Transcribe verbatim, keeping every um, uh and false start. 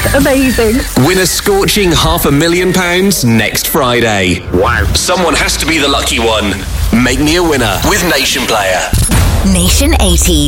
amazing. Win a scorching half a million pounds next Friday. Wow. Someone has to be the lucky one. Make me a winner with Nation Player. Nation eighties.